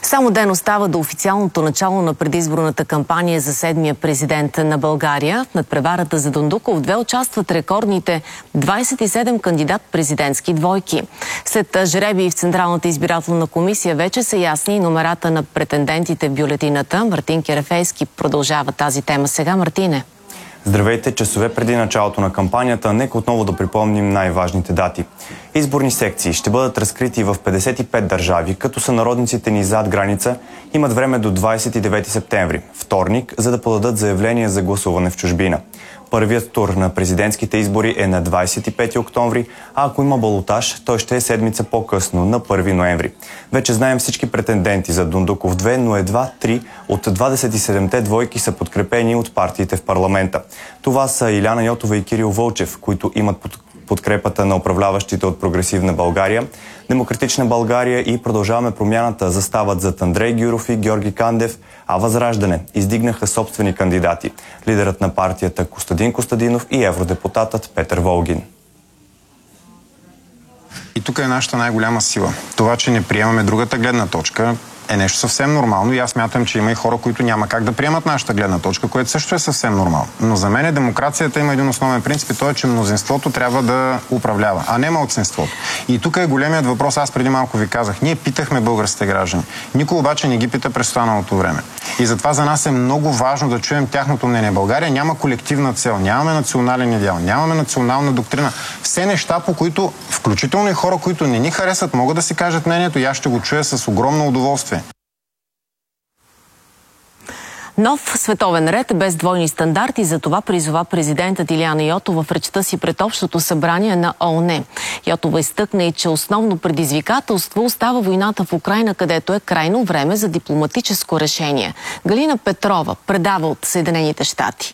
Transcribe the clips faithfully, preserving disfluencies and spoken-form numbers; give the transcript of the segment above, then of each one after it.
Само ден остава до официалното начало на предизборната кампания за седмия президент на България. В надпреварата за Дондуков две участват рекордните двадесет и седем кандидат-президентски двойки. След жребии в Централната избирателна комисия вече са ясни и номерата на претендентите в бюлетината. Мартин Керефейски продължава тази тема сега. Мартине. Здравейте! Часове преди началото на кампанията, нека отново да припомним най-важните дати. Изборни секции ще бъдат разкрити в петдесет и пет държави, като сънародниците ни зад граница имат време до двадесет и девети септември, вторник, за да подадат заявление за гласуване в чужбина. Първият тур на президентските избори е на двадесет и пети октомври, а ако има балотаж, той ще е седмица по-късно, на първи ноември. Вече знаем всички претенденти за Дондуков две, но едва три от двадесет и седемте двойки са подкрепени от партиите в парламента. Това са Илияна Йотова и Кирил Вълчев, които имат под подкрепата на управляващите от Прогресивна България, Демократична България и Продължаваме промяната застават зад Андрей Гюров и Георги Кандев, а Възраждане издигнаха собствени кандидати. Лидерът на партията Костадин Костадинов и евродепутатът Петър Волгин. И тук е нашата най-голяма сила. Това, че не приемаме другата гледна точка, е нещо съвсем нормално и аз смятам, че има и хора, които няма как да приемат нашата гледна точка, което също е съвсем нормално. Но за мен демокрацията има един основен принцип и то е, че мнозинството трябва да управлява, а не малцинството. И тук е големият въпрос, аз преди малко ви казах, ние питахме българските граждани. Никой обаче не ги пита през останалото време. И затова за нас е много важно да чуем тяхното мнение. България няма колективна цел, нямаме национален идеал, нямаме национална доктрина. Все неща, по които, включително и хора, които не ни харесват, могат да си кажат мнението и аз ще го чуя с огромно удоволствие. Нов световен ред без двойни стандарти, за това призова президентът Илияна Йотова в речта си пред Общото събрание на ООН. Йотова изтъкна и, че основно предизвикателство остава войната в Украйна, където е крайно време за дипломатическо решение. Галина Петрова предава от Съединените щати.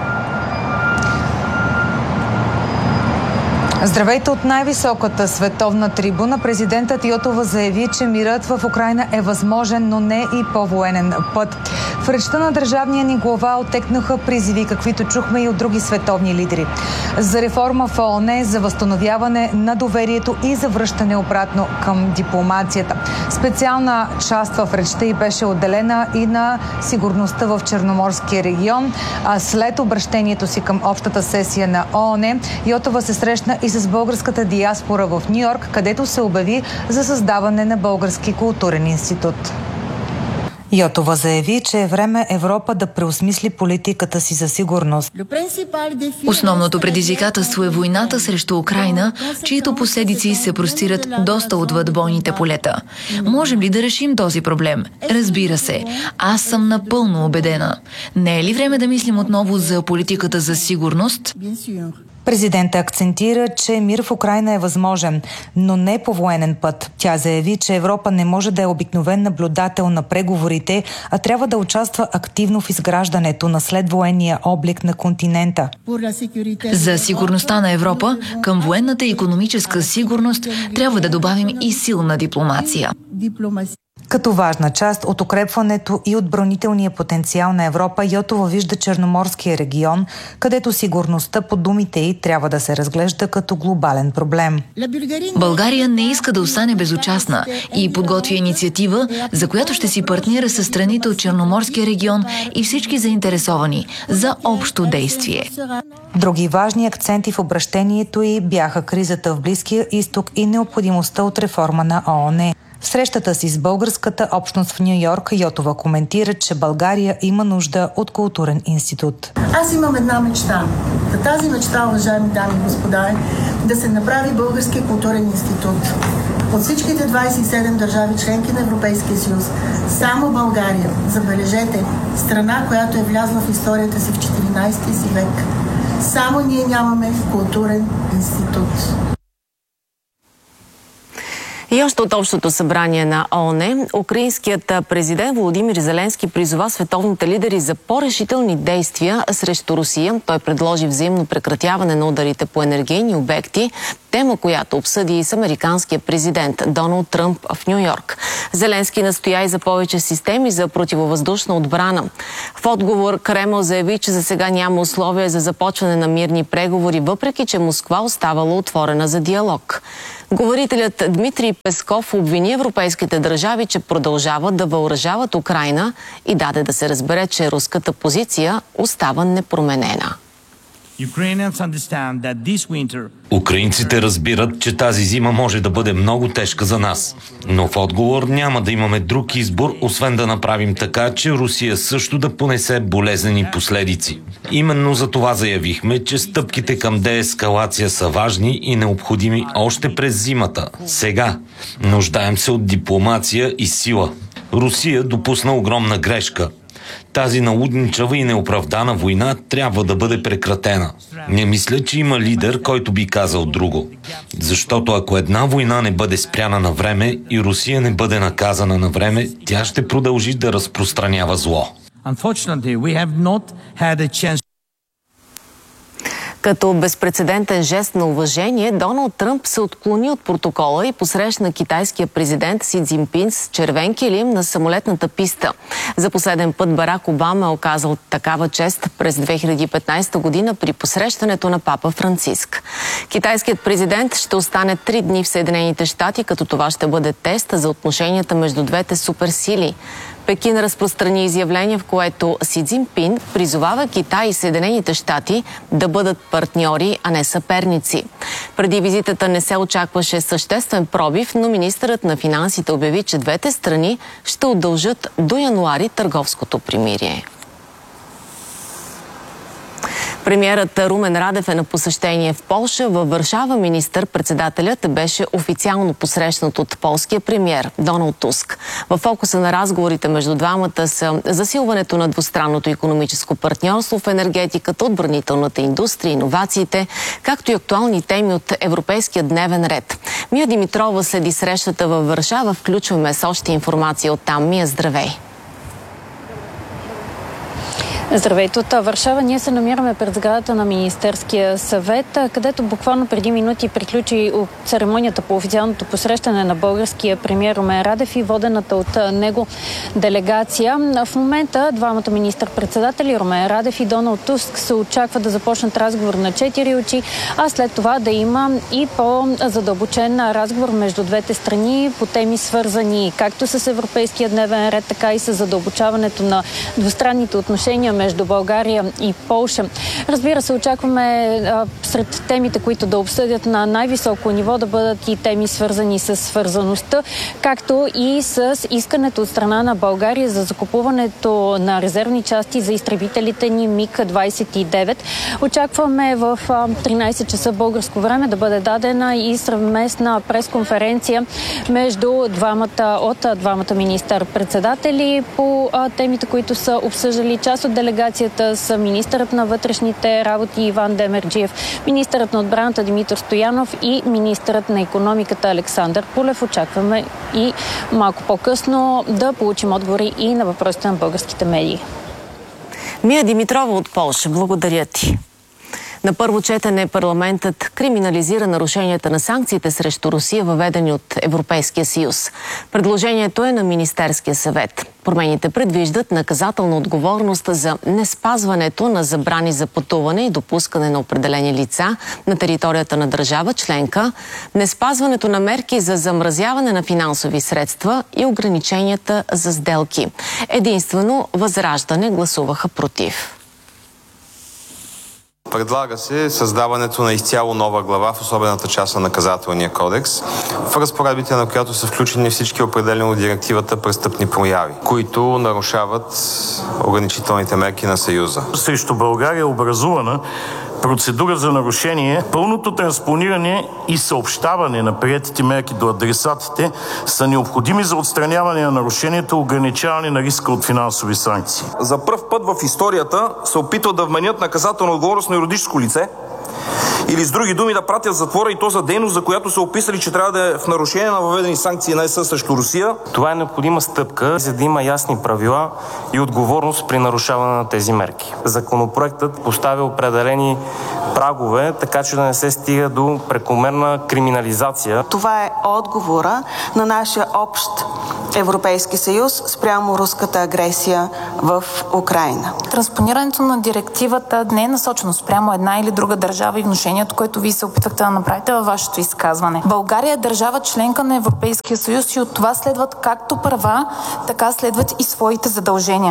Здравейте от най-високата световна трибуна. Президентът Йотова заяви, че мирът в Украйна е възможен, но не и по военен път. В речта на държавния ни глава отекнаха призиви, каквито чухме и от други световни лидери. За реформа в ООН, за възстановяване на доверието и за връщане обратно към дипломацията. Специална част в речта й беше отделена и на сигурността в Черноморския регион. А след обращението си към общата сесия на ООН, Йотова се срещна и с българската диаспора в Ню-Йорк, където се обяви за създаване на Български културен институт. Йотова заяви, че е време Европа да преосмисли политиката си за сигурност. Основното предизвикателство е войната срещу Украйна, чието последици се простират доста отвъд бойните полета. Можем ли да решим този проблем? Разбира се. Аз съм напълно убедена. Не е ли време да мислим отново за политиката за сигурност? Президентът акцентира, че мир в Украйна е възможен, но не по военен път. Тя заяви, че Европа не може да е обикновен наблюдател на преговорите, а трябва да участва активно в изграждането на следвоенния облик на континента. За сигурността на Европа, към военната и икономическа сигурност трябва да добавим и силна дипломация. Като важна част от укрепването и отбранителния потенциал на Европа, Йотова вижда Черноморския регион, където сигурността, по думите й, трябва да се разглежда като глобален проблем. България не иска да остане безучастна и подготвя инициатива, за която ще си партнира с страните от Черноморския регион и всички заинтересовани за общо действие. Други важни акценти в обращението й бяха кризата в Близкия изток и необходимостта от реформа на ООН. В срещата си с българската общност в Ню-Йорк, Йотова коментира, че България има нужда от културен институт. Аз имам една мечта. За тази мечта, уважаеми дами и господа, е да се направи Български културен институт. От всичките двадесет и седем държави, членки на Европейския съюз, само България, забележете, страна, която е влязла в историята си в четиринадесети си век, само ние нямаме културен институт. И още от Общото събрание на ООН, украинският президент Володимир Зеленски призова световните лидери за по-решителни действия срещу Русия. Той предложи взаимно прекратяване на ударите по енергийни обекти, тема, която обсъди и с американския президент Доналд Тръмп в Ню-Йорк. Зеленски настоя и за повече системи за противовъздушна отбрана. В отговор Кремъл заяви, че за сега няма условия за започване на мирни преговори, въпреки че Москва оставала отворена за диалог. Говорителят Дмитрий Песков обвини европейските държави, че продължават да въоръжават Украйна и даде да се разбере, че руската позиция остава непроменена. Украинците разбират, че тази зима може да бъде много тежка за нас. Но в отговор няма да имаме друг избор, освен да направим така, че Русия също да понесе болезнени последици. Именно за това заявихме, че стъпките към деескалация са важни и необходими още през зимата. Сега нуждаем се от дипломация и сила. Русия допусна огромна грешка. Тази налудничава и неоправдана война трябва да бъде прекратена. Не мисля, че има лидер, който би казал друго. Защото ако една война не бъде спряна на време и Русия не бъде наказана на време, тя ще продължи да разпространява зло. Като безпрецедентен жест на уважение, Доналд Тръмп се отклони от протокола и посрещна китайския президент Си Цзинпин с червен килим на самолетната писта. За последен път Барак Обама е оказал такава чест през две хиляди и петнадесета година при посрещането на папа Франциск. Китайският президент ще остане три дни в Съединените щати, като това ще бъде тест за отношенията между двете суперсили. Пекин разпространи изявление, в което Си Цзинпин призовава Китай и Съединените щати да бъдат партньори, а не съперници. Преди визитата не се очакваше съществен пробив, но министърът на финансите обяви, че двете страни ще удължат до януари търговското примирие. Премиерът Румен Радев е на посещение в Полша. Във Варшава министър-председателят беше официално посрещнат от полския премиер Доналд Туск. В фокуса на разговорите между двамата са засилването на двустранното икономическо партньорство в енергетиката, отбранителната индустрия, иновациите, както и актуални теми от европейския дневен ред. Мия Димитрова следи срещата във Варшава. Включваме с още информация от там. Мия, здравей! Здравейте от Варшава. Ние се намираме пред сградата на Министерския съвет, където буквално преди минути приключи церемонията по официалното посрещане на българския премиер Румен Радев и водената от него делегация. В момента двамата министър-председатели Румен Радев и Доналд Туск се очаква да започнат разговор на четири очи, а след това да има и по-задълбочен разговор между двете страни по теми свързани както с европейския дневен ред, така и с задълбочаването на двустранните отношения между България и Полша. Разбира се, очакваме а, сред темите, които да обсъдят на най-високо ниво, да бъдат и теми свързани с свързаността, както и с искането от страна на България за закупуването на резервни части за изтребителите ни Миг двадесет и девет. Очакваме в а, тринадесет часа българско време да бъде дадена и съвместна пресконференция между двамата от а, двамата министър-председатели по а, темите, които са обсъждали. Част от делегацията са министърът на вътрешните работи Иван Демерджиев, министърът на отбраната Димитър Стоянов и министърът на икономиката Александър Пулев. Очакваме и малко по-късно да получим отговори и на въпросите на българските медии. Мия Димитрова от Полша, благодаря ти. На първо четене парламентът криминализира нарушенията на санкциите срещу Русия, въведени от Европейския съюз. Предложението е на Министерския съвет. Промените предвиждат наказателна отговорност за неспазването на забрани за пътуване и допускане на определени лица на територията на държава членка, неспазването на мерки за замразяване на финансови средства и ограниченията за сделки. Единствено Възраждане гласуваха против. Предлага се създаването на изцяло нова глава в особената част на наказателния кодекс, в разпоредбите на която са включени всички определени от директивата престъпни прояви, които нарушават ограничителните мерки на Съюза. Срещу България е образувана процедура за нарушение. Пълното транспониране и съобщаване на приетите мерки до адресатите са необходими за отстраняване на нарушението и ограничаване на риска от финансови санкции. За пръв път в историята се опитват да вменят наказателна отговорност на юридическо лице Или с други думи да пратят в затвора и то за дейност, за която са описали, че трябва да е в нарушение на въведени санкции на ЕС срещу Русия. Това е необходима стъпка, за да има ясни правила и отговорност при нарушаване на тези мерки. Законопроектът поставя определени прагове, така че да не се стига до прекомерна криминализация. Това е отговора на нашия общ Европейски съюз спрямо руската агресия в Украйна. Транспонирането на директивата не е насочено спрямо една или друга държава и внушението, което вие се опитвахте да направите във вашето изказване. България е държава членка на Европейския съюз и от това следват както права, така следват и своите задължения.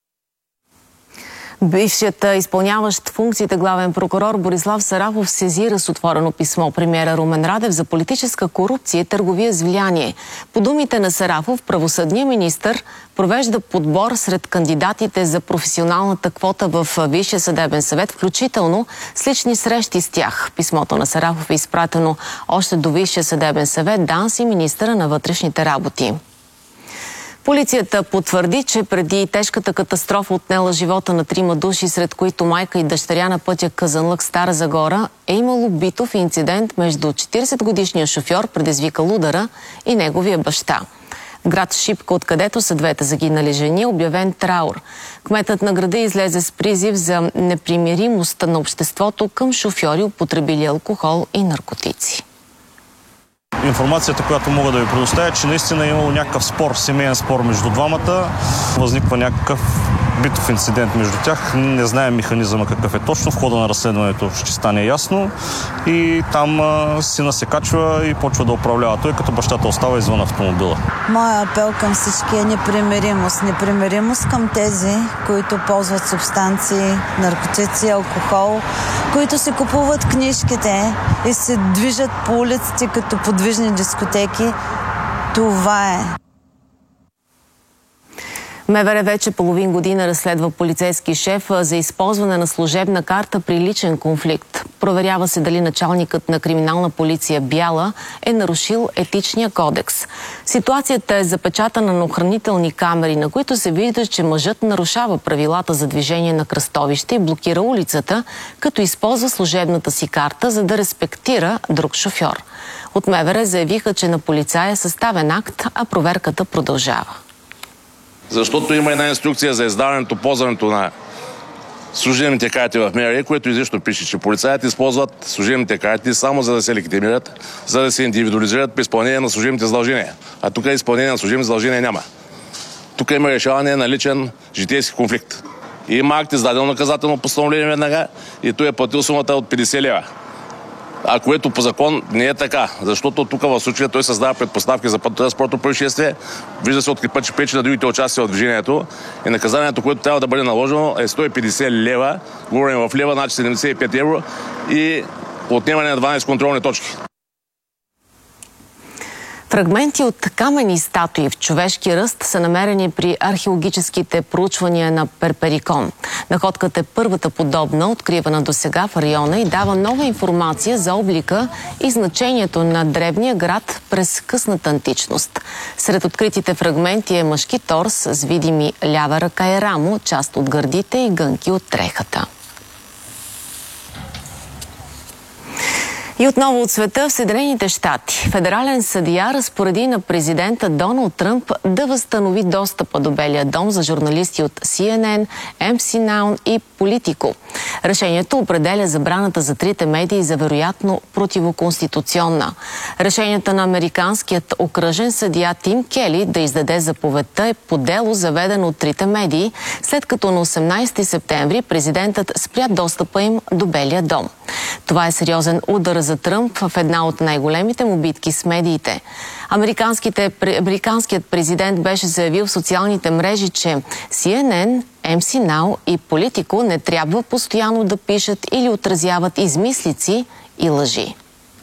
Бившият изпълняващ функциите главен прокурор Борислав Сарафов сезира с отворено писмо премиера Румен Радев за политическа корупция и търговия с влияние. По думите на Сарафов, правосъдният министър провежда подбор сред кандидатите за професионалната квота в Висшия съдебен съвет, включително с лични срещи с тях. Писмото на Сарафов е изпратено още до Висшия съдебен съвет, ДАНС и министъра на вътрешните работи. Полицията потвърди, че преди тежката катастрофа отнела живота на трима души, сред които майка и дъщеря на пътя Казанлък – Стара Загора, е имало битов инцидент между четиридесетгодишния шофьор, предизвикал удара, и неговия баща. В град Шипка, откъдето са двете загинали жени, е обявен траур. Кметът на града излезе с призив за непримиримост на обществото към шофьори, употребили алкохол и наркотици. Информацията, която мога да ви предоставя, че наистина е имало някакъв спор, семейен спор между двамата. Възниква някакъв битов инцидент между тях. Не знаем механизъма какъв е точно. В хода на разследването ще стане ясно. И там а, сина се качва и почва да управлява той, като бащата остава извън автомобила. Моя апел към всички е непримиримост. Непримиримост към тези, които ползват субстанции, наркотици, алкохол, които си купуват книжките и се движат по улиците като подвижни дискотеки. Това е. МВР вече половин година разследва полицейски шеф за използване на служебна карта при личен конфликт. Проверява се дали началникът на криминална полиция Бяла е нарушил етичния кодекс. Ситуацията е запечатана на охранителни камери, на които се вижда, че мъжът нарушава правилата за движение на кръстовище и блокира улицата, като използва служебната си карта, за да респектира друг шофьор. От МВР заявиха, че на полицая е съставен акт, а проверката продължава. Защото има една инструкция за издаването, ползването на служебните карти в МВР, което изрично пише, че полицаите използват служебните карти само за да се легитимират, за да се индивидуализират при изпълнение на служебните задължения. А тук изпълнение на служебните задължения няма. Тук има решаване на личен житейски конфликт. И има акт издадено наказателно постановление веднага и той е платил сумата от петдесет лева. А което по закон не е така, защото тук в случая той създава предпоставки за пътно-транспортно происшествие, вижда се откъде път, че пречи на другите участия в движението и наказанието, което трябва да бъде наложено, е сто и петдесет лева, говорим в лева, значи седемдесет и пет евро и отнемане на дванадесет контролни точки. Фрагменти от каменни статуи в човешки ръст са намерени при археологическите проучвания на Перперикон. Находката е първата подобна, откривана досега в района и дава нова информация за облика и значението на древния град през късната античност. Сред откритите фрагменти е мъжки торс с видими лява ръка и рамо, част от гърдите и гънки от дрехата. И отново от света в Съединените щати. Федерален съдия разпореди на президента Доналд Тръмп да възстанови достъпа до Белия дом за журналисти от Си Ен Ен, Ем Си Нау и Политико. Решението определя забраната за трите медии за вероятно противоконституционна. Решенията на американският окръжен съдия Тим Кели да издаде заповедта е по дело, заведено от трите медии, след като на осемнадесети септември президентът спря достъпа им до Белия дом. Това е сериозен удар за Тръмп в една от най-големите му битки с медиите. Американският президент беше заявил в социалните мрежи, че Си Ен Ен, Ем Си Нау и Политико не трябва постоянно да пишат или отразяват измислици и лъжи.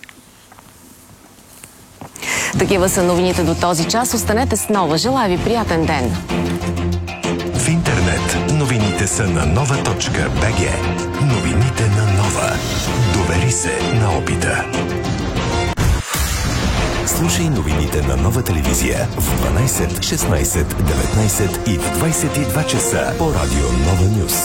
Такива са новините до този час. Останете с Нова. Желая ви приятен ден! В интернет новините са на нова точка би джи. Новините на Нова. Довери се на опита. Слушай новините на Нова телевизия в дванадесет, шестнадесет, деветнадесет и в двадесет и два часа по радио Нова Нюз.